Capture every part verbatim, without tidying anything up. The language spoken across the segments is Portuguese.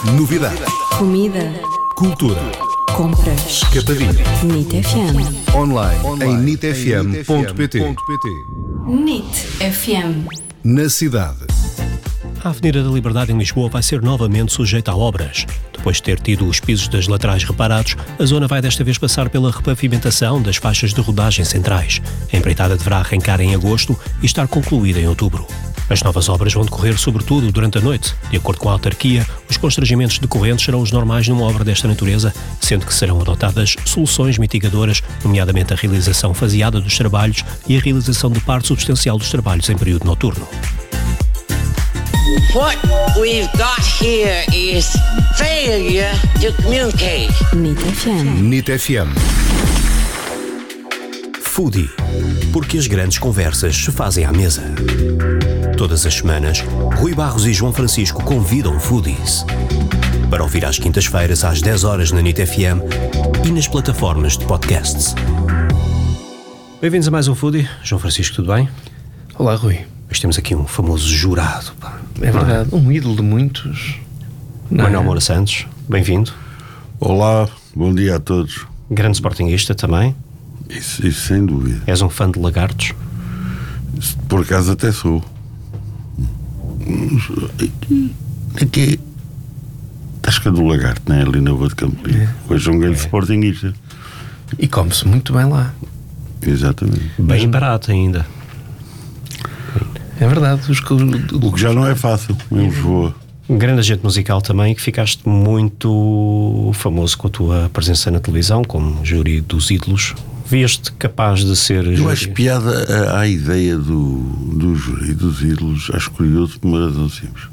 Novidade. Comida. Cultura. Compras. Escapadinha. N I T F M. Online, Online em nit f m ponto p t. N I T F M. Na cidade. A Avenida da Liberdade em Lisboa vai ser novamente sujeita a obras. Depois de ter tido os pisos das laterais reparados, a zona vai desta vez passar pela repavimentação das faixas de rodagem centrais. A empreitada deverá arrancar em agosto e estar concluída em outubro. As novas obras vão decorrer sobretudo durante a noite. De acordo com a autarquia, os constrangimentos decorrentes serão os normais numa obra desta natureza, sendo que serão adotadas soluções mitigadoras, nomeadamente a realização faseada dos trabalhos e a realização de parte substancial dos trabalhos em período noturno. What we've got here is failure to communicate. N I T F M. N I T F M. Foodie. Porque as grandes conversas se fazem à mesa. Todas as semanas, Rui Barros e João Francisco convidam foodies para ouvir às quintas-feiras às dez horas na N I T F M e nas plataformas de podcasts. Bem-vindos a mais um Foodie. João Francisco, tudo bem? Olá, Rui. Hoje temos aqui um famoso jurado. Pá. É verdade, um ídolo de muitos. Não Manuel é? Moura Santos, bem-vindo. Olá, bom dia a todos. Grande sportinguista também. Isso, isso sem dúvida. És um fã de lagartos? Por acaso até sou. Aqui, Tasca do Lagarto, né? Ali na Rua de Campelim. É. Hoje é um grande sportinguista. E come-se muito bem lá. Exatamente. Bem barato ainda. É verdade. Os, O que já não é fácil em Lisboa. Um grande agente musical também, que ficaste muito famoso com a tua presença na televisão, como júri dos ídolos. Vias-te capaz de ser Eu júri? acho piada a, a ideia do, do júri dos ídolos. Acho curioso por uma razão simples.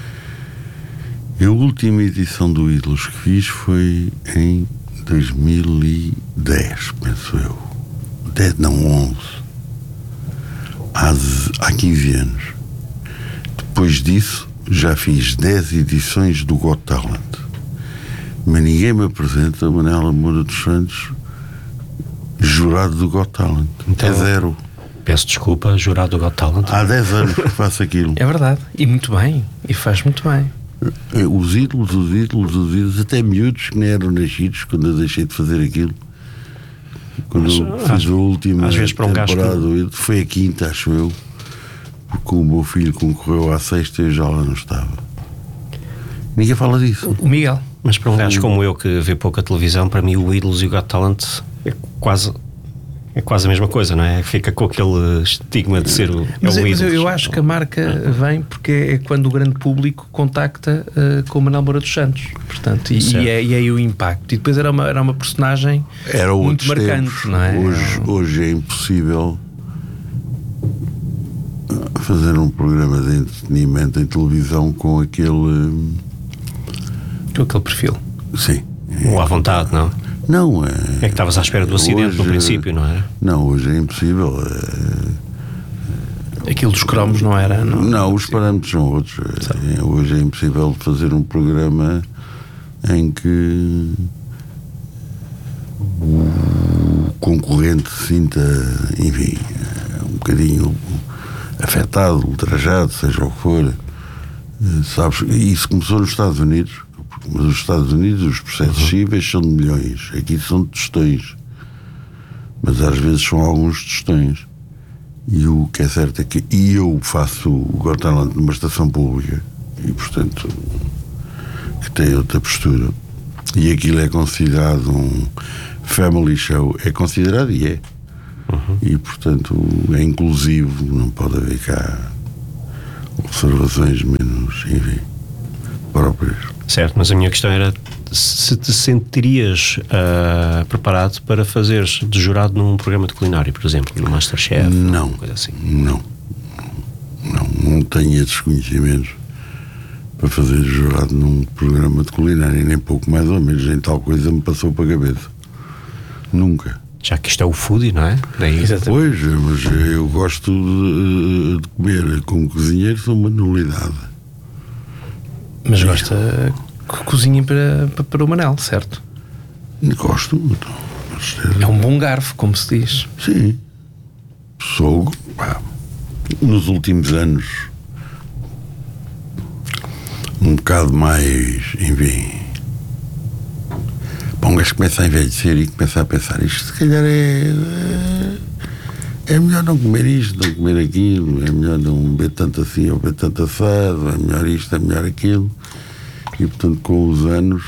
A última edição do Ídolos que fiz foi em dois mil e dez, penso eu. dez, não, onze. Há, há quinze anos. Depois disso, já fiz dez edições do Got Talent. Mas ninguém me apresenta Manuel Moura dos Santos jurado do Got Talent. Então, é zero. Peço desculpa, jurado do Got Talent. Há dez anos que faço aquilo. É verdade. E muito bem. E faz muito bem. Os ídolos, os ídolos, os ídolos, até miúdos que nem eram nascidos quando eu deixei de fazer aquilo. Quando Mas, eu fiz às- a última às vezes para um gajo que- temporada do Ídolos, foi a quinta, acho eu, porque o meu filho concorreu à sexta e eu já lá não estava. Ninguém fala disso. O Miguel. Mas para um gajo como eu que vê pouca televisão, para mim o Ídolos e o Got Talent é quase, é quase a mesma coisa, não é? Fica com aquele estigma de ser o, Mas, é eu- o mas eu, Ídolos. eu acho que a marca vem porque é quando o grande público contacta uh, com o Manuel Moura dos Santos. Portanto, e, Certo. e, é, e é aí o impacto. E depois era uma, era uma personagem Era muito outros marcante, tempos. não é? Hoje, hoje é impossível fazer um programa de entretenimento em televisão com aquele. hum, Com aquele perfil. Sim. Ou à vontade, não? Não, é. É que estavas à espera do acidente no Hoje- princípio, não era? Não, hoje é impossível. é- Aquilo dos cromos não era. Não, Não, os parâmetros são outros. É, Hoje é impossível fazer um programa em que o concorrente se sinta, enfim, um bocadinho afetado, ultrajado, seja o que for. Sabes, isso começou nos Estados Unidos, mas nos Estados Unidos os processos Uhum. cíveis são de milhões, aqui são de tostões, mas às vezes são alguns tostões. E o que é certo é que e eu faço o Got Talent numa estação pública e, portanto, que tem outra postura. E aquilo é considerado um family show. É considerado e é. Uhum. E, portanto, é inclusivo. Não pode haver cá observações menos, enfim, próprias. Certo, mas a minha questão era se te sentirias ah, preparado para fazeres de jurado num programa de culinária, por exemplo, no Masterchef, Não. alguma coisa assim. Não. Não, não tenho esses conhecimentos para fazer jurado num programa de culinária, nem pouco mais ou menos, nem tal coisa me passou para a cabeça. Nunca. Já que isto é o foodie, não é? Daí, Pois, mas eu gosto de, de comer como cozinheiro, sou uma nulidade. Mas gosta que cozinhem para, para, para o Manel, certo? Gosto, então, com certeza. É um bom garfo, como se diz. Sim. Sou, pá, nos últimos anos um bocado mais, enfim, para um gajo começa a envelhecer e começa a pensar, isto se calhar é, é é melhor não comer isto, não comer aquilo, é melhor não beber tanto assim ou beber tanto assado, é melhor isto, é melhor aquilo. E portanto, com os anos,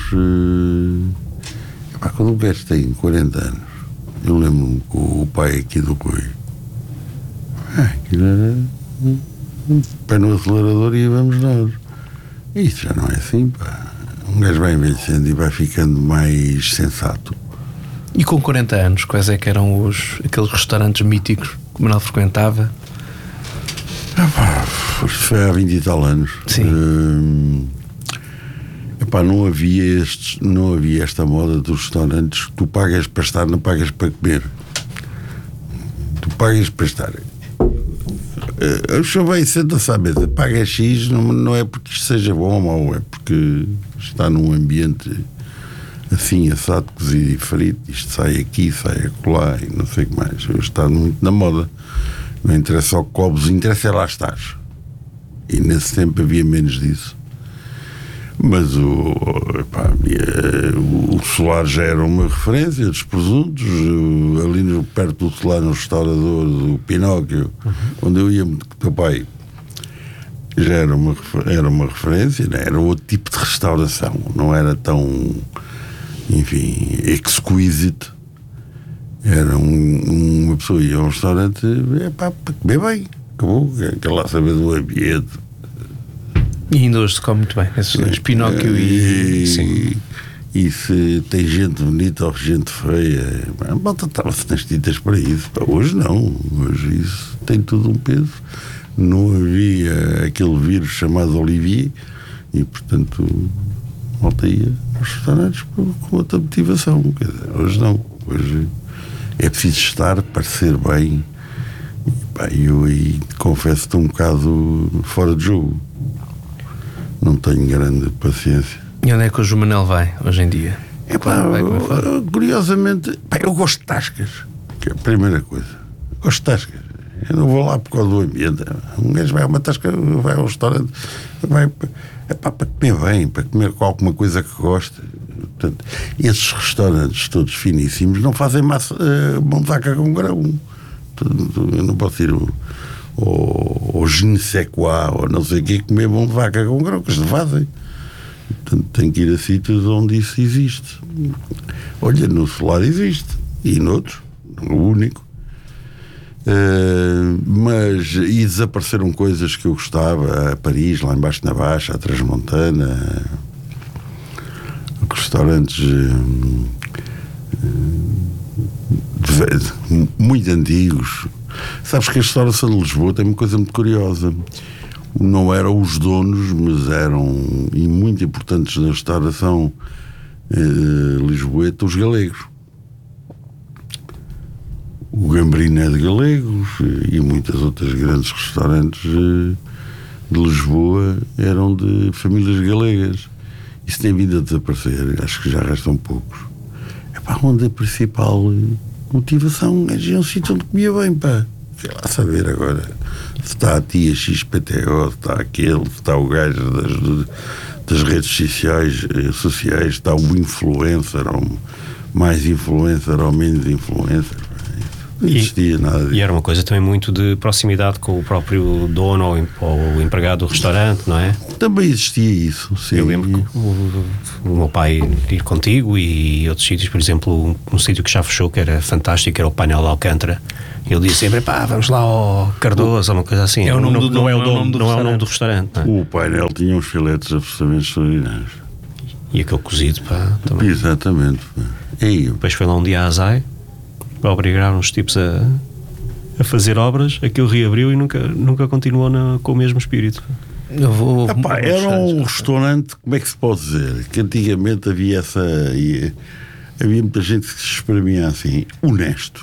epá, quando o gajo tem quarenta anos, eu lembro-me com o pai aqui do Rui, ah, aquilo era um pé no acelerador e vamos nós. Isso já não é assim, pá. Um gajo vai envelhecendo e vai ficando mais sensato. E com quarenta anos, quais é que eram os, aqueles restaurantes míticos que o Manuel frequentava? Ah, pá, foi há vinte e tal anos. Sim. Hum, epá, não havia estes, não havia esta moda dos restaurantes que tu pagas para estar, não pagas para comer. Tu pagas para estar. O senhor vai e senta-se à mesa, paga X, não, não é porque isto seja bom ou mau, é porque está num ambiente assim, assado, cozido e frito, isto sai aqui, sai acolá e não sei o que mais. Eu estou muito na moda. Não interessa o que cobres, interessa é lá estar. E nesse tempo havia menos disso. Mas o, epá, o Solar já era uma referência dos presuntos. Ali no, perto do Solar, no restaurador do Pinóquio, uhum. onde eu ia com o teu pai, já era uma, era uma referência, né? Era outro tipo de restauração, não era tão, enfim, exquisite. Era um, uma pessoa ia a um restaurante, epá, para comer bem, acabou, quer lá saber do ambiente. E ainda hoje se come muito bem esses dois, Pinóquio e... E, sim. e se tem gente bonita ou gente feia, a malta estava-se nas tintas para isso. Hoje não, hoje isso tem tudo um peso. Não havia aquele vírus chamado Olivier e, portanto, a malta ia aos restaurantes com outra motivação. Quer dizer, hoje não, hoje é preciso estar, parecer bem. E, pá, eu aí confesso que estou um bocado fora de jogo. Não tenho grande paciência. E onde é que o Jumanel vai hoje em dia? É pá, curiosamente, pá, eu gosto de tascas, que é a primeira coisa. Gosto de tascas. Eu não vou lá por causa do ambiente. Um gajo vai a uma tasca, vai ao restaurante, vai é pá, para comer bem, para comer com alguma coisa que gosta. Portanto, esses restaurantes todos finíssimos não fazem massa, uh, mão de vaca com grão. Eu não posso ir. Ou, ou je ne sais quoi, ou não sei o que, comer mão de vaca com grão, que se fazem. Portanto, tem que ir a sítios onde isso existe. Olha, no Solar existe, e noutros, não o único. Uh, mas, e desapareceram coisas que eu gostava, a Paris, lá embaixo na Baixa, a Transmontana, restaurantes uh, uh, muito antigos. Sabes que a restauração de Lisboa tem uma coisa muito curiosa. Não eram os donos, mas eram, e muito importantes na restauração eh, lisboeta, os galegos. O Gambrino é de galegos e muitas outras grandes restaurantes eh, de Lisboa eram de famílias galegas. Isso tem vindo a desaparecer, acho que já restam poucos. É pá, onde a principal motivação é um sítio onde comia bem, pá. Sei lá saber agora se está a tia X P T O, se está aquele, se está o gajo das, das redes sociais, sociais, está o influencer, ou mais influencer ou menos influencer. Não existia e, nada disso. E era uma coisa também muito de proximidade com o próprio dono ou, ou o empregado do restaurante, não é? Também existia isso, sim. Eu lembro que o, o meu pai ir contigo e outros sítios, por exemplo, um, um sítio que já fechou, que era fantástico, era o Painel de Alcântara. Ele disse sempre, pá, vamos lá ao Cardoso, ou uma coisa assim. É o nome não, do, não, é o não, nome, do não é o nome do restaurante. Não é? O Painel tinha uns filetes absolutamente extraordinários. E aquele cozido, pá, também. Exatamente. E eu? Depois foi lá um dia a Azai, obrigaram os tipos a, a fazer obras, aquilo reabriu e nunca, nunca continuou na, com o mesmo espírito. Eu vou, Epá, era um restaurante, como é que se pode dizer? Que antigamente havia essa. Havia muita gente que se exprimia assim, honesto.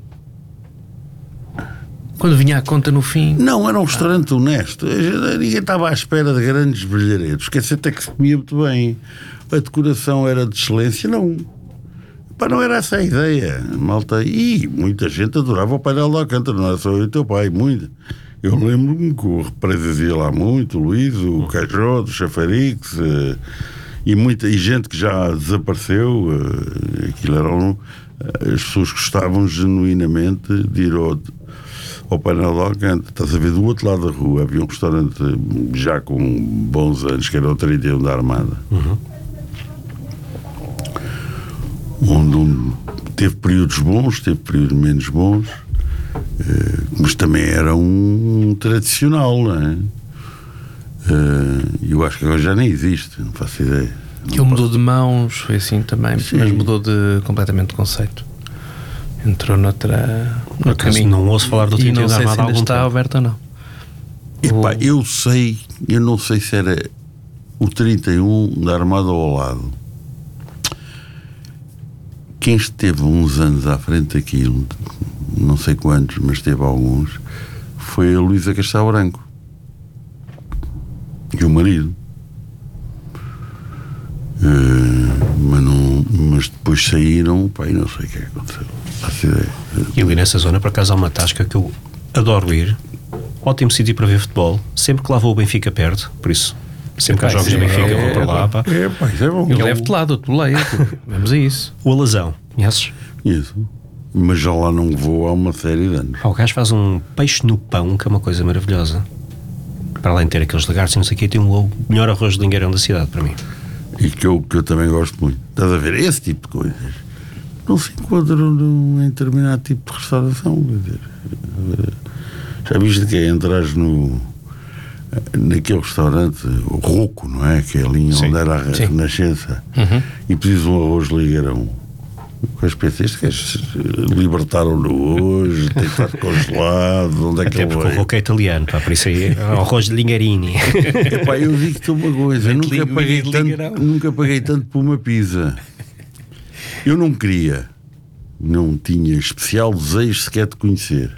Quando vinha a conta no fim. Não, era um restaurante ah. honesto. Ninguém estava à espera de grandes brilharetos. Quer dizer, até que se comia muito bem. A decoração era de excelência, não. Pá, não era essa a ideia, malta. E muita gente adorava o Painel de Alcântara, não era só eu e o teu pai, muito. Eu lembro-me que o Represas ia lá muito, o Luís, o Cajoto, o Chafarix, uh, e muita e gente que já desapareceu. Uh, aquilo era um, uh, as pessoas gostavam genuinamente de ir ao, ao painel do Alcântara. Estás a ver, do outro lado da rua havia um restaurante já com bons anos, que era o trinta e um da Armada. Uhum. Onde, onde teve períodos bons, teve períodos menos bons, uh, mas também era um, um tradicional, não é? Uh, eu acho que agora já nem existe, não faço ideia. Ele mudou de mãos, foi assim também, Sim. mas mudou de, completamente de conceito. Entrou noutra. No caminho. Não ouço falar do trinta e um da Armada há algum tempo. Está aberto ou não? Epá, o... Eu sei, eu não sei se era o trinta e um da Armada ou ao lado. Quem esteve uns anos à frente daquilo, não sei quantos, mas teve alguns, foi a Luísa Castelo Branco e o marido. Uh, mas, não, mas depois saíram, pá, e não sei o que é que aconteceu. Faço ideia. E ali nessa zona, por acaso, há uma tasca que eu adoro ir. Ótimo sítio para ver futebol. Sempre que lá vou o Benfica perto, por isso. Sempre que há jogos do Benfica, é, vou para lá. Pá. É, pá, isso é bom. Eu levo-te lá, dou-te boleia. Vamos a isso. O Alazão, conheces? Isso. Mas já lá não vou há uma série de anos. Ah, o gajo faz um peixe no pão, que é uma coisa maravilhosa. Para além de ter aqueles lagartos e não sei o quê, tem o melhor arroz de lingueirão da cidade, para mim. E que eu, que eu também gosto muito. Estás a ver? Esse tipo de coisas não se enquadram em determinado tipo de restauração. Quer dizer, já viste que é entrar no naquele restaurante, o Roco, não é? Que é ali onde era a Renascença, uhum. E pedis um arroz ligarão com as peças. Queres libertaram-no hoje, tem que estar congelado, onde é que até porque o Roco é italiano, pá, por isso aí é arroz de lingarini. Epá, eu digo-te uma coisa, nunca paguei, tanto, nunca paguei tanto por uma pizza. Eu não queria, não tinha especial desejo sequer de conhecer.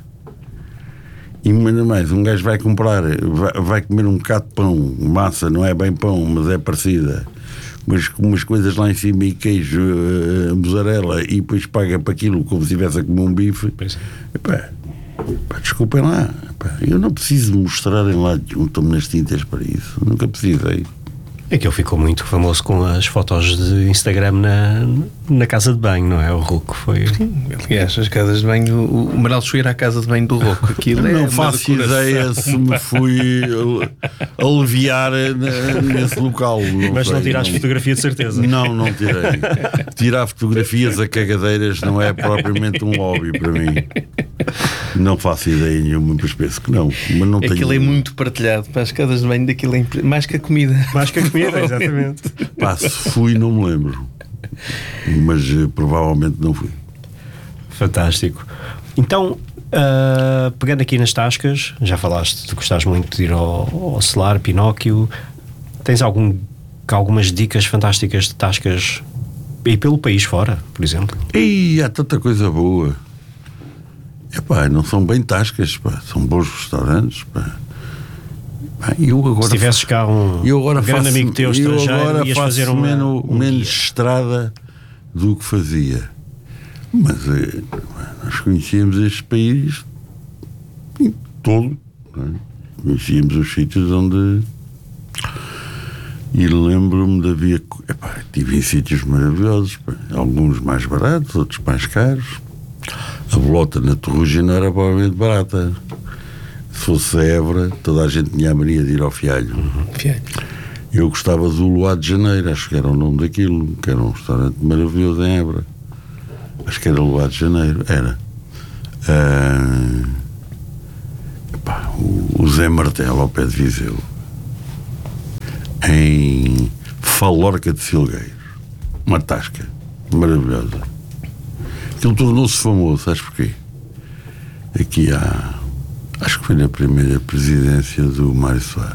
E ainda mais, um gajo vai comprar, vai, vai comer um bocado de pão, massa, não é bem pão, mas é parecida, mas com umas coisas lá em cima e queijo, uh, mussarela, e depois paga para aquilo como se estivesse a comer um bife. Epá, epá, desculpem lá, epá, eu não preciso mostrarem lá, juntam-me nas tintas para isso, nunca precisei. É que ele ficou muito famoso com as fotos de Instagram na, na casa de banho, não é? O Roco foi. Sim, aliás, as casas de banho, o Manuel chegou à casa de banho do Roco. Aquilo não é faço ideia se me fui aliviar nesse local. Não Mas sei, não tiraste não, fotografia de certeza. Não, não tirei. Tirar fotografias a cagadeiras não é propriamente um hobby para mim. Não faço ideia nenhuma, mas penso que não. Mas não aquilo tenho... é muito partilhado. Para as casas de banho daquilo é mais que a comida. Mais que a comida. Exatamente. Pá, se fui não me lembro, mas uh, provavelmente não fui. Fantástico. Então, uh, pegando aqui nas tascas, já falaste, tu gostas muito de ir ao, ao Celar, Pinóquio. Tens algum, algumas dicas fantásticas de tascas e pelo país fora, por exemplo? E há tanta coisa boa. Epá, não são bem tascas, pá, são bons restaurantes, pá. Eu agora se tivesses cá um, eu agora um grande faço, amigo teu estrangeiro, eu agora ias faço fazer uma, menos, um menos estrada do que fazia. Mas eh, nós conhecíamos este país todo, não é? Conhecíamos os sítios onde... E lembro-me de haver... Epá, tive em sítios maravilhosos, pá. Alguns mais baratos, outros mais caros. A bolota na Torrugem não era provavelmente barata. Se fosse a Évora, toda a gente tinha a mania de ir ao Fialho. Uhum. Fialho. Eu gostava do Luar de Janeiro, acho que era o nome daquilo, que era um restaurante maravilhoso em Évora. Acho que era o Luar de Janeiro, era. Uh, epá, o, o Zé Martelo, ao pé de Viseu, em Falorca de Silgueiro, uma tasca maravilhosa. Aquilo tornou-se famoso, sabes porquê? Aqui há... Acho que foi na primeira presidência do Mário Soares.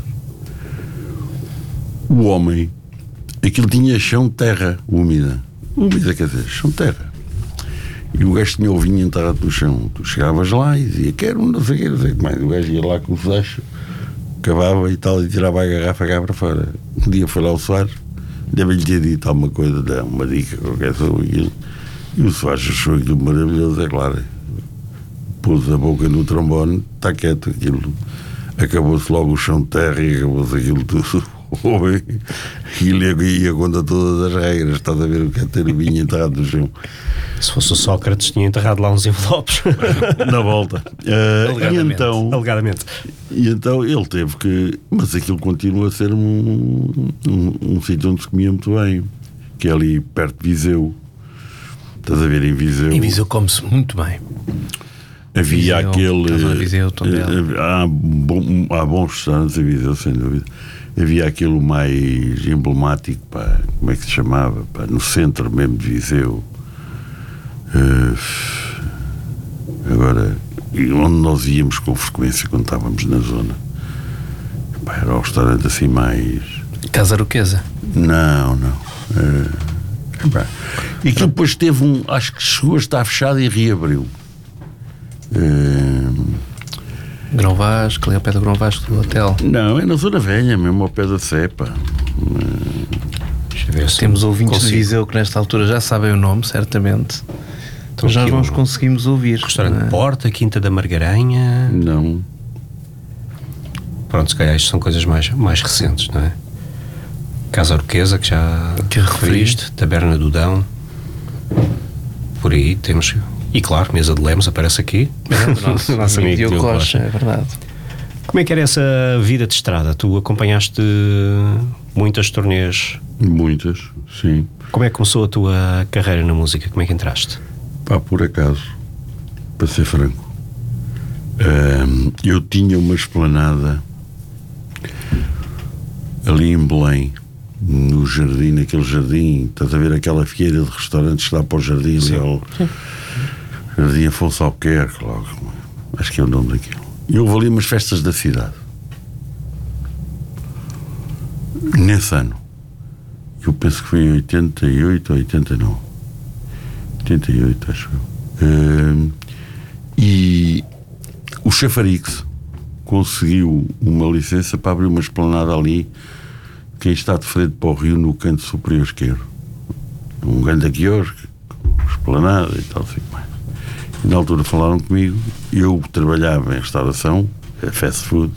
O homem, aquilo tinha chão de terra úmida. Úmida, quer dizer, chão de terra. E o gajo tinha o vinho enterrado no chão. Tu chegavas lá e dizia, quero um, não sei o que, não sei o que mais. O gajo ia lá com o fecho, cavava e tal, e tirava a garrafa cá para fora. Um dia foi lá o Soares, deve-lhe ter dito alguma coisa, uma dica, qualquer sobre aquilo. E o Soares achou aquilo maravilhoso, é claro. pôs a boca no trombone, está quieto, aquilo acabou-se logo o chão de terra e acabou-se aquilo tudo. Aquilo ia contra todas as regras. Estás a ver o que é ter o vinho enterrado no chão. Se fosse o Sócrates, tinha enterrado lá uns envelopes na volta. Uh, alegadamente, e então, alegadamente. E então ele teve que. Mas aquilo continua a ser um, um, um sítio onde se comia muito bem, que é ali perto de Viseu. Estás a ver, em Viseu. Em Viseu come-se muito bem. Havia Viseu, aquele. Viseu, uh, há, bom, há bons restaurantes em Viseu, sem dúvida. Havia aquilo mais emblemático, pá, como é que se chamava? Pá, no centro mesmo de Viseu. Uh, agora, onde nós íamos com frequência quando estávamos na zona. Pá, era um restaurante assim mais. Casa Aroquesa? Não, não. Uh, pá. E que depois teve um. Acho que chegou a estar fechado e reabriu. Uh, Grão Vasco, ali ao pé do Grão Vasco do hotel. Não, é na Zona Velha, mesmo ao pé da Cepa. Temos ouvintes consigo. de Viseu que nesta altura já sabem o nome, certamente. Então já nós conseguimos ouvir. Restaurante é? Porta, Quinta da Margaranha. Não. Pronto, se calhar isto são coisas mais, mais recentes, não é? Casa Aroquesa, que já que referiste. Taberna do Dão. Por aí temos. E claro, Mesa de Lemos aparece aqui. É, nosso, nosso amigo Diogo Rocha, é verdade. Como é que era essa vida de estrada? Tu acompanhaste muitas turnês? Muitas, sim. Como é que começou a tua carreira na música? Como é que entraste? Pá, por acaso, para ser franco, um, eu tinha uma esplanada ali em Belém, no jardim, naquele jardim, estás a ver aquela feira de restaurantes que dá para o jardim, ali ao Jardim Afonso Albuquerque, logo, acho que é o nome daquilo. E houve ali umas festas da cidade. Nesse ano, eu penso que foi em oitenta e oito ou oitenta e nove. oitenta e oito, acho eu. Uh, e o Chafarix conseguiu uma licença para abrir uma esplanada ali, quem está de frente para o rio, no canto superior esquerdo. Um grande quiosque, esplanada e tal, assim mais. E na altura falaram comigo, eu trabalhava em restauração, fast food,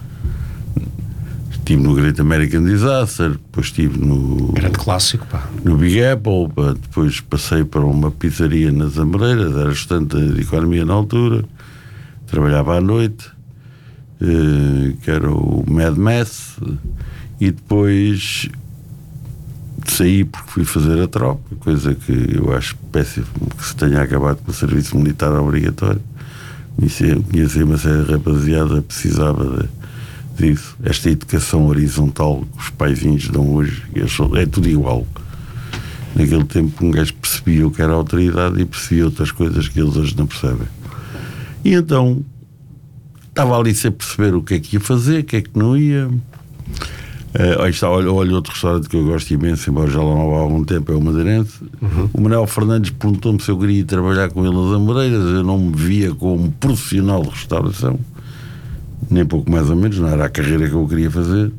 estive no Great American Disaster, depois estive no... Grande clássico, pá. No Big Apple, pá, depois passei para uma pizzaria nas Amoreiras, era estudante de economia na altura, trabalhava à noite, eh, que era o Mad Mess, e depois saí porque fui fazer a tropa, coisa que eu acho péssimo que se tenha acabado com o serviço militar obrigatório. Conheci uma série de rapaziada, precisava de, disso. Esta educação horizontal que os paizinhos dão hoje, é tudo igual. Naquele tempo um gajo percebia o que era a autoridade e percebia outras coisas que eles hoje não percebem. E então estava ali sem perceber o que é que ia fazer, o que é que não ia. Uh, aí está, olha, olha outro restaurante que eu gosto imenso, embora já lá não há algum tempo, é o Madeirense. Uhum. O Manuel Fernandes perguntou-me se eu queria ir trabalhar com ele nas Amoreiras. Eu não me via como profissional de restauração, nem pouco mais ou menos, não era a carreira que eu queria fazer.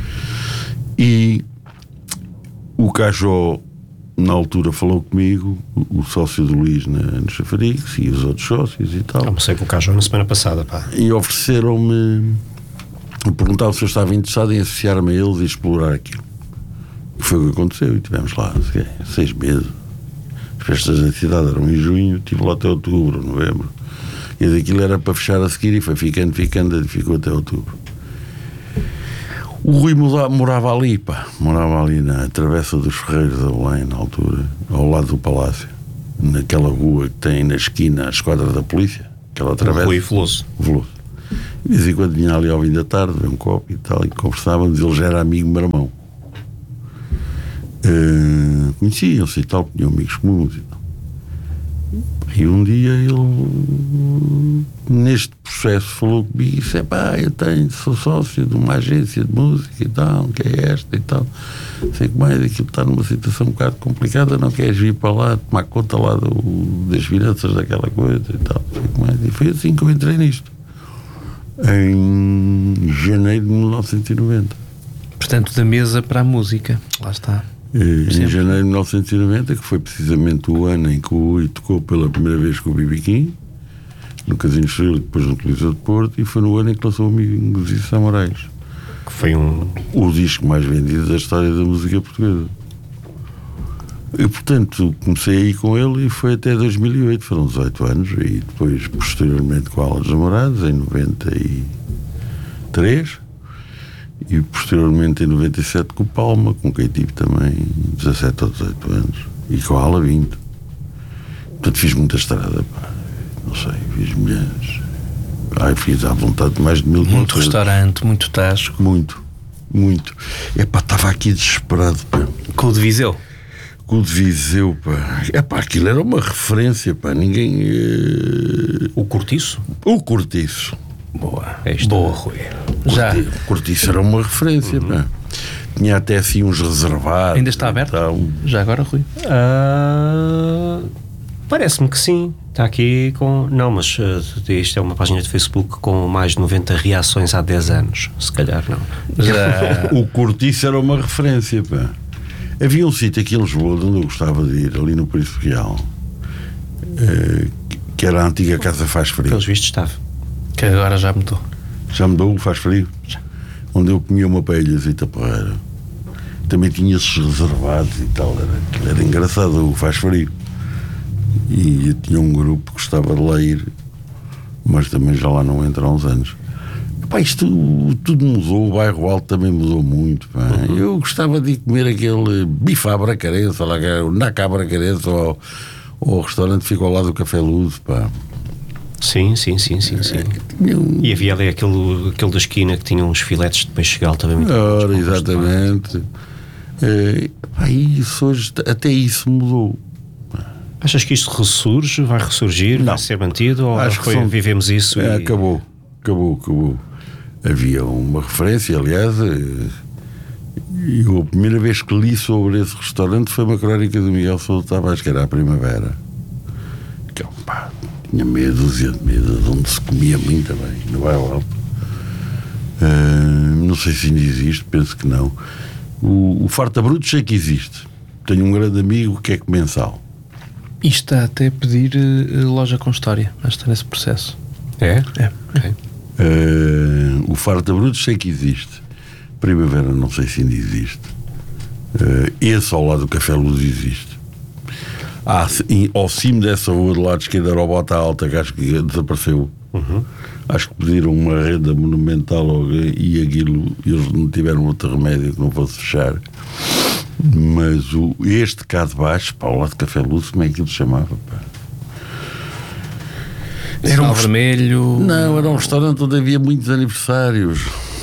E o Cajó, na altura, falou comigo, o, o sócio do Luís na, no Chafarix e os outros sócios e tal. Comecei com o Cajó na semana passada, pá. E ofereceram-me, perguntavam se eu estava interessado em associar-me a eles e explorar aquilo. E foi o que aconteceu, e tivemos lá sei, seis meses. As festas da cidade eram em junho, estive lá até outubro, novembro. E daquilo era para fechar a seguir e foi ficando, ficando, e ficou até outubro. O Rui morava ali, pá, morava ali na Travessa dos Ferreiros da Belém, na altura, ao lado do Palácio, naquela rua que tem na esquina a esquadra da polícia, aquela travessa. Rui Veloso. Veloso. De vez em quando vinha ali ao fim da tarde, ver um copo e tal, e conversávamos, ele já era amigo do meu irmão. Uh, conheciam-se e tal, tinham amigos comuns e tal. E um dia ele, neste processo, falou comigo e disse: pá, eu tenho, sou sócio de uma agência de música e tal, que é esta e tal. Sei que mais, aquilo está numa situação um bocado complicada, não queres vir para lá, tomar conta lá do, das finanças daquela coisa e tal. Sei que mais. E foi assim que eu entrei nisto, em janeiro de mil novecentos e noventa. Portanto, da mesa para a música, lá está. Em Sempre. janeiro de mil novecentos e noventa, que foi precisamente o ano em que o Rui tocou pela primeira vez com o B B King, no Casino Estoril, depois no Coliseu de Porto, e foi no ano em que lançou Amigos e Samurais, que foi um... o disco mais vendido da história da música portuguesa. E, portanto, comecei aí com ele e foi até dois mil e oito, foram dezoito anos, e depois, posteriormente, com a Ala dos Namorados, em noventa e três, e posteriormente em noventa e sete com o Palma, com quem tive também dezassete ou dezoito anos, e com a Ala vinte. Portanto, fiz muita estrada, pá. Não sei, fiz milhares. Ai, fiz à vontade mais de mil. Muito restaurante, muito tasco. Muito, muito. É pá, estava aqui desesperado, pá. Com o de Viseu. Com o de Viseu, pá. É pá, aquilo era uma referência, pá. Ninguém. Uh... O Cortiço? O Cortiço. Boa. Esta... Boa, Rui. Já. O Cortiço era uma referência, uhum. pá. Tinha até assim uns reservados. Ainda está aberto? Tal. Já agora, Rui? Uh... Parece-me que sim. Está aqui com... Não, mas uh, isto é uma página de Facebook com mais de noventa reações há dez anos. Se calhar não. Já... O Cortiço era uma referência, pá. Havia um sítio aqui em Lisboa onde eu gostava de ir, ali no Príncipe Real, uh, que era a antiga Casa Faz Frio. Pelos vistos estava. Que agora já mudou. Já mudou, Faz Frio? Já. Onde eu comia uma paelhazita porreira. Também tinha esses reservados e tal. Era, era engraçado, o Faz Frio. E eu tinha um grupo que gostava de lá ir, mas também já lá não entra há uns anos. Pá, isto tudo mudou, o bairro Alto também mudou muito, pá. Uhum. Eu gostava de comer aquele bife à bracarense, lá, o naca à bracarense, ou, ou o restaurante que fica ao lado do Café Luz, pá. Sim, sim, sim, sim, sim. É, um... E havia ali aquele, aquele da esquina que tinha uns filetes de peixe galo também muito Ora, bons, exatamente. É, pá, isso hoje, até isso mudou. Achas que isto ressurge, vai ressurgir, não. vai ser mantido, ou acho que foi, são... vivemos isso é, e... Acabou, acabou, acabou. Havia uma referência, aliás, e a primeira vez que li sobre esse restaurante foi uma crónica do Miguel Sousa Tavares, que era a Primavera. Que, pá, tinha meia dúzia de medo, de onde se comia muito bem, no bairro Alto. Uh, não sei se ainda existe, penso que não. O, o Farta Bruto sei que existe. Tenho um grande amigo que é comensal. E está até a pedir uh, loja com história. Mas está nesse processo. É? É. Okay. Uh, o Farta Bruto sei que existe. Primavera não sei se ainda existe. Uh, esse ao lado do Café Luz existe. Ah, em, ao cimo dessa rua do lado esquerdo era o Bota Alta, que acho que desapareceu. Uhum. Acho que pediram uma renda monumental e aquilo, eles não tiveram outro remédio que não fosse fechar. Mas o, este cá de baixo, pá, ao lado de Café Luz, como é que aquilo se chamava? Pá? Era um vermelho. Não, era um restaurante onde havia muitos aniversários.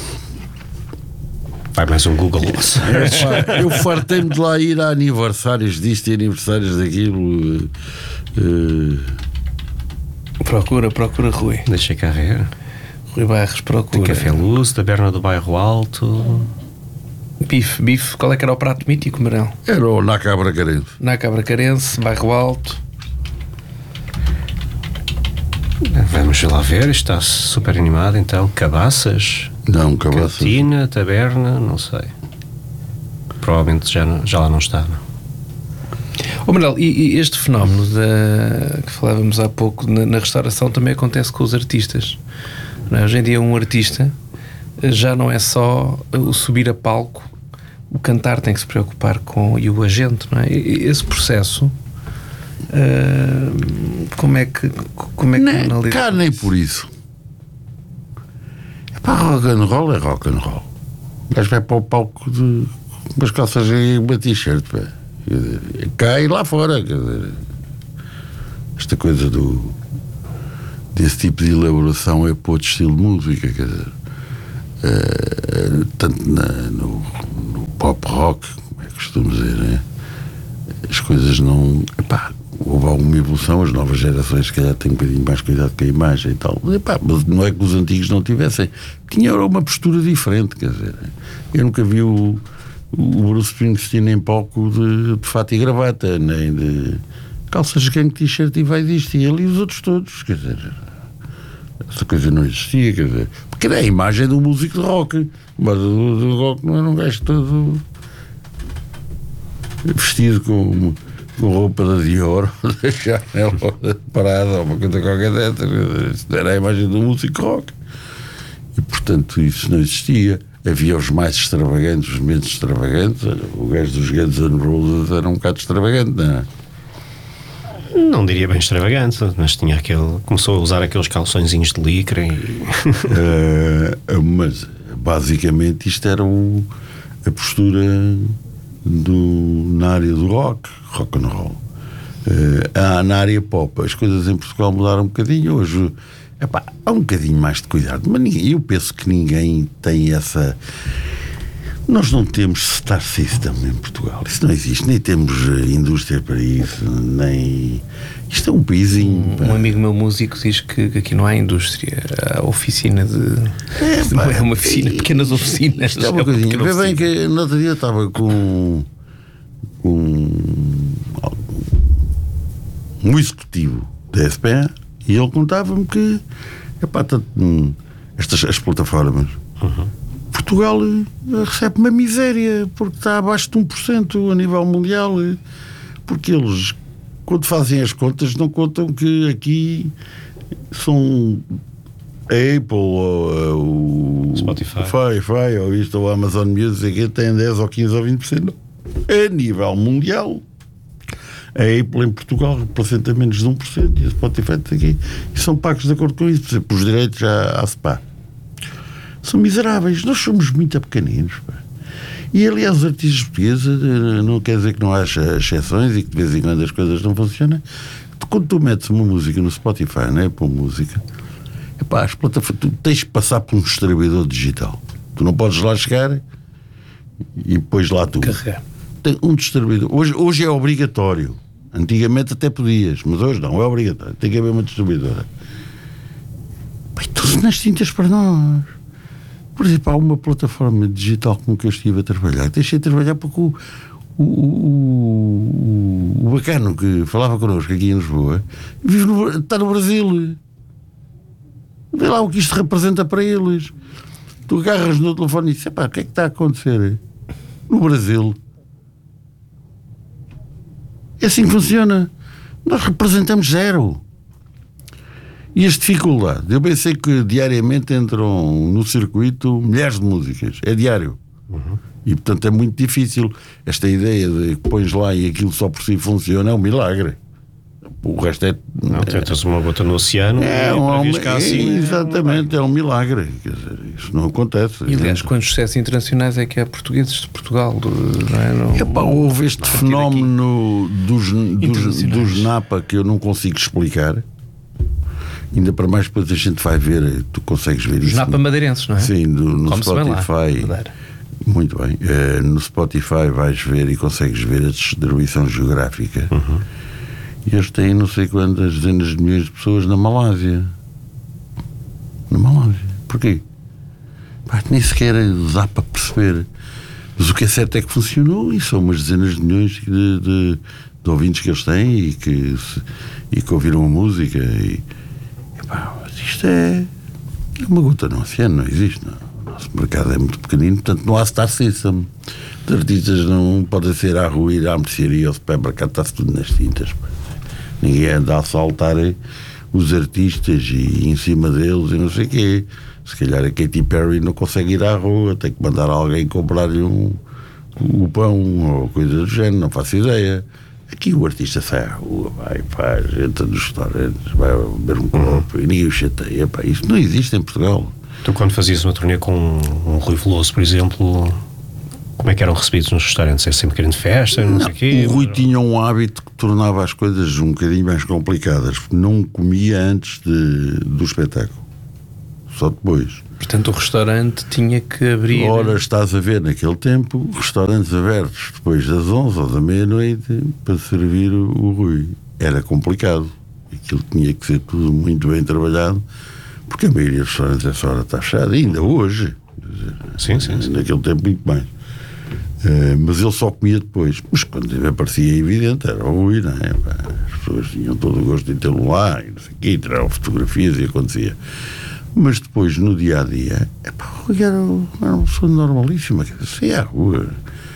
Vai mais um Google. É, pá, eu fartei-me de lá ir a aniversários disto e aniversários daquilo. Uh, procura, procura, Rui. Deixa cá ver. Rui Barros, procura. De Café Luz, da Berna do Bairro Alto. Bife, bife, qual é que era o prato mítico, Marão? Era o Naca Bracarense. Naca Bracarense, Bairro Alto. Vamos lá ver, está super animado então. Cabaças? Não, Cabaças. Cantina, taberna, não sei. Provavelmente já, já lá não está. Ô Manuel, e, e este fenómeno da, que falávamos há pouco na, na restauração também acontece com os artistas, não é? Hoje em dia um artista já não é só o subir a palco, o cantar tem que se preocupar com, e o agente, não é? E, esse processo uh, como é que como é que nem, cá nem por isso. Epá, rock and roll é rock and roll. O gajo vai para o palco de umas calças e uma t-shirt, pá. Cá e lá fora, quer dizer, esta coisa do desse tipo de elaboração é para outro estilo de música, quer dizer, uh, tanto na, no, no pop rock, como é que costumo dizer, né? As coisas não, epá, houve alguma evolução, as novas gerações se calhar têm um bocadinho mais cuidado com a imagem e tal, epá, mas não é que os antigos não tivessem, tinha uma postura diferente, quer dizer, eu nunca vi o o Bruce Springsteen em palco de, de fato e gravata, nem de calças gangue, t-shirt e vai disto, e ele e os outros todos, quer dizer, essa coisa não existia, quer dizer, porque era a imagem do músico de rock, mas do, do rock não era um gajo todo vestido com com roupa da Dior, da Chanel parada, ou uma coisa qualquer dessas. Isto era a imagem do músico rock. E, portanto, isso não existia. Havia os mais extravagantes, os menos extravagantes. O gajo dos Guns N' Roses era um bocado extravagante, não é? Não diria bem extravagante, mas tinha aquele, começou a usar aqueles calçõezinhos de licra e... uh, mas basicamente isto era o, a postura do, na área do rock, rock and roll. Uh, na área pop as coisas em Portugal mudaram um bocadinho. Hoje epá, há um bocadinho mais de cuidado, mas ninguém, eu penso que ninguém tem essa... Nós não temos Star System em Portugal, isso não existe, nem temos indústria para isso, nem... Isto é um paísinho... Um, um amigo meu músico diz que, que aqui não há indústria, há oficina de... É, não é uma oficina, é, pequenas oficinas. Isto é uma coisinha, vê bem que no outro dia estava com, com um executivo da S P A e ele contava-me que epá, estas as plataformas... Uhum. Portugal recebe uma miséria porque está abaixo de um por cento a nível mundial, porque eles, quando fazem as contas, não contam que aqui são a Apple ou o Spotify, Spotify, ou isto, ou a Amazon Music, que tem dez ou quinze ou vinte por cento a nível mundial. A Apple em Portugal representa menos de um por cento e a Spotify tem aqui, e são pagos de acordo com isso, por exemplo, os direitos à, à S P A. São miseráveis, nós somos muito pequeninos, pá. E aliás os artistas portugueses, não quer dizer que não haja exceções e que de vez em quando as coisas não funcionam. Quando tu metes uma música no Spotify, não é? Para música, epá, as plataformas, tu tens que passar por um distribuidor digital, tu não podes lá chegar e depois lá tu carregar. Tem um distribuidor, hoje, hoje é obrigatório, antigamente até podias, mas hoje não, é obrigatório, tem que haver uma distribuidora. Estão-se nas tintas para nós. Por exemplo, há uma plataforma digital com que eu estive a trabalhar. Deixei de trabalhar porque o, o, o, o bacano que falava connosco aqui em Lisboa vive no, está no Brasil. Vê lá o que isto representa para eles. Tu agarras no telefone e dizes: epá, o que é que está a acontecer no Brasil? É assim que funciona. Nós representamos zero. E as dificuldades, eu pensei que diariamente entram no circuito milhares de músicas, é diário. Uhum. E portanto é muito difícil. Esta ideia de que pões lá e aquilo só por si funciona é um milagre. O resto é. Não, é, tens uma gota no oceano, é, um, é, assim, exatamente, é um milagre. Quer dizer, isso não acontece. E aliás, quantos sucessos internacionais é que há portugueses de Portugal? Do, não é? Não, Epá, houve este fenómeno dos, dos, dos Napa que eu não consigo explicar. Ainda para mais, depois a gente vai ver, tu consegues ver Os isso. Os Napa madeirenses, não é? Sim, do, no Como Spotify. Muito bem. Uh, no Spotify vais ver e consegues ver a distribuição geográfica. Uhum. E eles têm não sei quantas dezenas de milhões de pessoas na Malásia. Na Malásia. Porquê? Pá, nem sequer dá para perceber. Mas o que é certo é que funcionou e são umas dezenas de milhões de, de, de ouvintes que eles têm e que, se, e que ouviram a música e epá, isto é, é uma gota no oceano, não existe, não. O nosso mercado é muito pequenino, portanto não há Star System. Os artistas não podem ser à rua, ir à mercearia ou supermercado, está-se tudo nas tintas. Pá. Ninguém anda a assaltar os artistas e em cima deles e não sei o quê. Se calhar a Katy Perry não consegue ir à rua, tem que mandar alguém comprar-lhe um, um pão ou coisa do género, não faço ideia. Aqui o artista sai à rua, vai, faz, entra nos restaurantes, vai beber um copo e ninguém o chateia. Pá, isso não existe em Portugal. Tu, quando fazias uma turnê com um Rui Veloso, por exemplo, como é que eram recebidos nos restaurantes? É sempre grande festa? Não, não sei o quê? O Rui tinha um hábito que tornava as coisas um bocadinho mais complicadas, porque não comia antes de, do espetáculo, só depois. Portanto, o restaurante tinha que abrir. Ora, estás a ver naquele tempo restaurantes abertos depois das onze ou da meia-noite para servir o, o Rui. Era complicado. Aquilo tinha que ser tudo muito bem trabalhado, porque a maioria dos restaurantes essa hora está fechada, ainda hoje. Sim, sim, sim. Naquele tempo muito mais. Uh, mas ele só comia depois. Mas quando aparecia evidente, era o Rui, não é? As pessoas tinham todo o gosto de tê-lo lá e não sei o quê, tiravam fotografias e acontecia. Mas depois, no dia a dia, epá, era, era uma pessoa normalíssima, que saía à rua,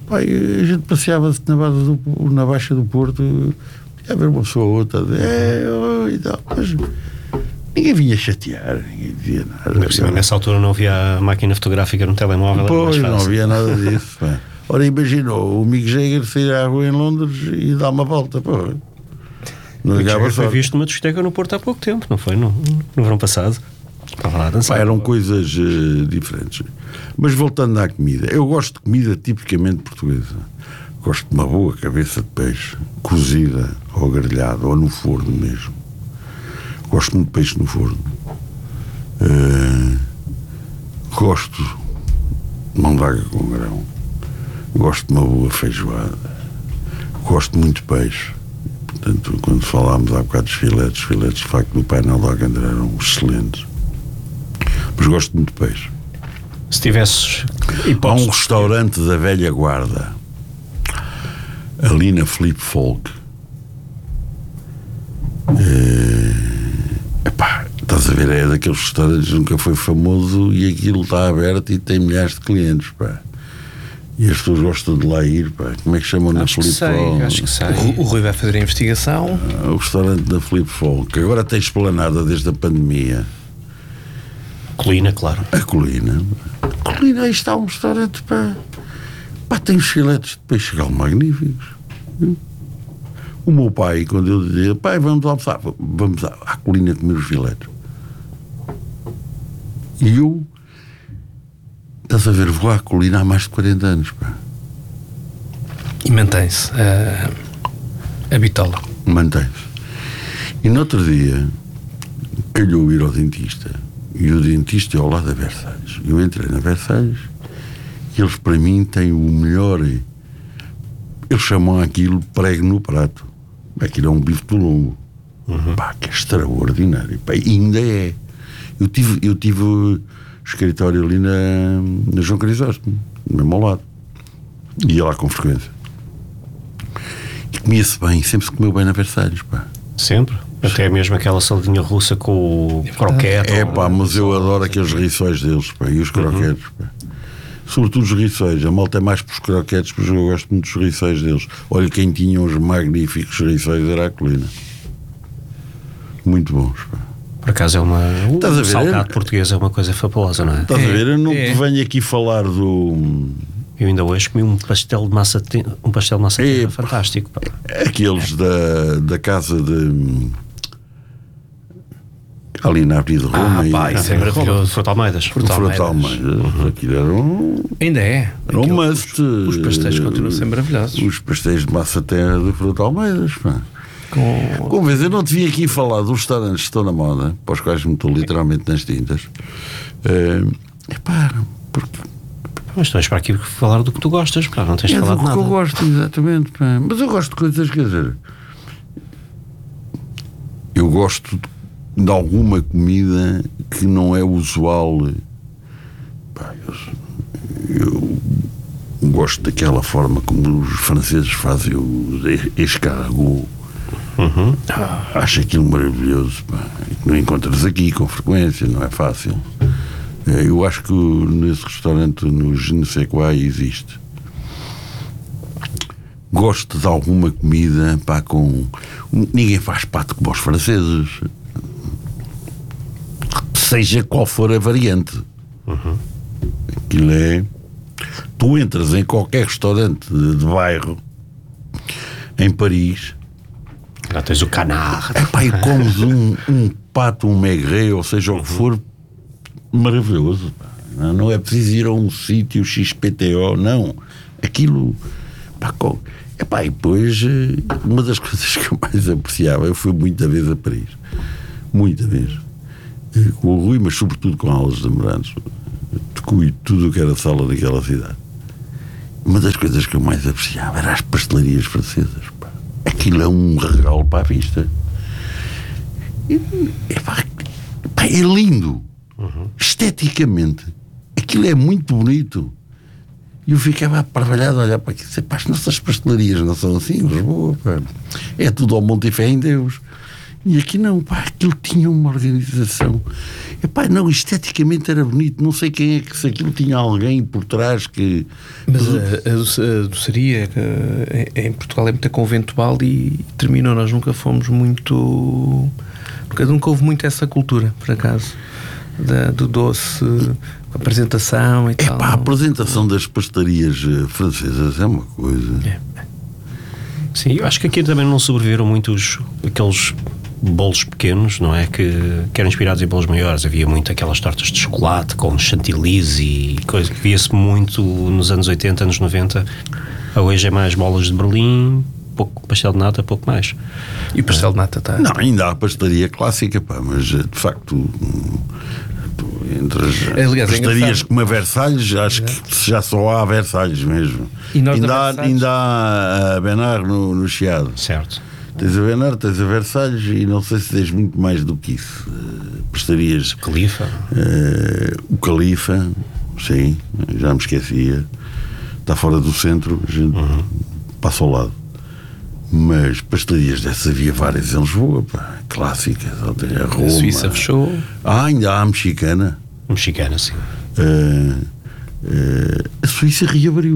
Pai, a gente passeava-se na, base do, na Baixa do Porto, ia ver uma pessoa ou outra, é, e tal, mas ninguém vinha chatear, ninguém dizia nada. Por cima, nessa altura não havia a máquina fotográfica no telemóvel. Pois, não havia nada disso. Pá. Ora, imaginou o Mick Jagger sair à rua em Londres e dar uma volta, pô. Não ligava só. Foi visto numa discoteca no Porto há pouco tempo, não foi? No, no verão passado. Estava lá a dançar. Pá, eram coisas uh, diferentes. Mas voltando à comida, eu gosto de comida tipicamente portuguesa. Gosto de uma boa cabeça de peixe, cozida ou grelhada, ou no forno mesmo. Gosto muito de peixe no forno. Uh, gosto de mão de água com grão. Gosto de uma boa feijoada. Gosto muito de peixe. Portanto, quando falámos há bocado dos filetes, os filetes de facto do painel de Alcântara eram excelentes. Mas gosto muito de peixe. Se tivesses há um restaurante da velha guarda ali na Filipe Folk. É, epá, estás a ver, é daqueles restaurantes que nunca foi famoso e aquilo está aberto e tem milhares de clientes, pá. E as pessoas gostam de lá ir, pá. Como é que chamam na Filipe Folk? Acho que sei. O, o Rui vai fazer a investigação. O restaurante da Filipe Folk, que agora tem esplanada desde a pandemia. Colina, claro. A Colina. A Colina, aí está um restaurante, pá. Pá, tem os filetes de peixe galo magníficos. O meu pai, quando eu dizia, pai, vamos almoçar, vamos à, à Colina comer os filetes. E eu, estás a ver, vou à Colina há mais de quarenta anos, pá. E mantém-se a, a bitola. Mantém-se. E no outro dia, calhou ir ao dentista. E o dentista é ao lado da Versalhes. Eu entrei na Versalhes e eles, para mim, têm o melhor. Eles chamam aquilo prego no prato. Aquilo é um bife do longo. Uhum. Pá, que é extraordinário. Pá, e ainda é. Eu tive, eu tive o escritório ali na, na João Crisóstomo, mesmo ao lado. Ia lá com frequência. E comia-se bem, sempre se comeu bem na Versalhes, pá. Sempre? Até mesmo aquela saladinha russa com o é croquete. É pá, mas eu adoro aqueles rissóis deles, pá, e os croquetes, uhum. pá. Sobretudo os rissóis. A malta é mais para os croquetes, mas eu gosto muito dos rissóis deles. Olha, quem tinha uns magníficos rissóis era a Colina. Muito bons, pá. Por acaso é uma... Estás o a ver? salgado é... português é uma coisa fabulosa, não é? Estás é, a ver? Eu não é. te venho aqui falar do... Eu ainda hoje comi um pastel de massa te... um pastel de massa é, fantástico, pá. Aqueles da, da casa de... ali na Avenida de Roma. Ah, pá, isso é maravilhoso. Fruto Almeidas. Fruto Almeidas. Uhum. Aquilo era um... Ainda é. Era um must. Os, os pastéis continuam a ser maravilhosos. Os pastéis de massa terra do Fruto Almeidas, pá. Com... Com vez, eu não te vim aqui falar dos restaurantes que estão na moda, para os quais me estou literalmente nas tintas. Uh, epá, porque... Mas estás para aqui falar do que tu gostas, pá, não tens é falado do nada. Que eu gosto, exatamente, pá. Mas eu gosto de coisas, quer dizer, eu gosto de, de alguma comida que não é usual. Pá, eu, eu gosto daquela forma como os franceses fazem o escargot. Uhum. Ah, acho aquilo maravilhoso, pá. Não encontras aqui com frequência, não é fácil. Eu acho que nesse restaurante no Je ne sais quoi existe. Gosto de alguma comida, pá, com... Ninguém faz pato como os franceses, seja qual for a variante. Uhum. Aquilo é... Tu entras em qualquer restaurante de, de bairro em Paris, já tens o canard, é pá, e comes um, um pato, um maigret, ou seja, o que for, maravilhoso, pá. Não, não é preciso ir a um sítio X P T O, não. Aquilo, pá, com... é pá, e depois uma das coisas que eu mais apreciava, eu fui muita vez a Paris, muita vez, com o Rui, mas sobretudo com aulas de namorados, tocou tudo o que era sala daquela cidade. Uma das coisas que eu mais apreciava era as pastelarias francesas, pá. Aquilo é um regalo para a vista. É, pá, pá, é lindo. Uhum. Esteticamente aquilo é muito bonito. E eu ficava aparvalhado a olhar para aquilo. Pá, as nossas pastelarias não são assim em Lisboa, pá. É tudo ao monte e fé em Deus. E aqui não, pá, aquilo tinha uma organização. Epá, não, esteticamente era bonito. Não sei quem é que, se aquilo tinha alguém por trás que. Mas a, a, a doçaria é, é, em Portugal é muito conventual e terminou. Nós nunca fomos muito. Nunca, nunca houve muito essa cultura, por acaso, da, do doce, a apresentação e tal. Epá, a apresentação das pastarias francesas é uma coisa. É. Sim, eu acho que aqui também não sobreviveram muitos aqueles bolos pequenos, não é? Que, que eram inspirados em bolos maiores. Havia muito aquelas tortas de chocolate com chantilly e coisa que via-se muito nos anos oitenta, anos noventa. Hoje é mais bolas de Berlim, pouco pastel de nata, pouco mais. E o pastel de nata está... Não, ainda há a pastaria clássica, pá, mas de facto, entre as Aliás, pastarias é como a Versalhes, acho que já só há Versalhes mesmo. E nós ainda, há, Versalhes? ainda há a Benar no, no Chiado. Certo. Tens a Benar, tens a Versalhes e não sei se tens muito mais do que isso. Uh, pastarias. Califa. Uh, o Califa, sim, já me esquecia. Está fora do centro, a gente uhum. passa ao lado. Mas pastarias dessas havia várias em Lisboa, pá, clássicas. A, Roma. A Suíça fechou. Ah, ainda há a mexicana. Mexicana, sim. Uh, uh, a Suíça reabriu.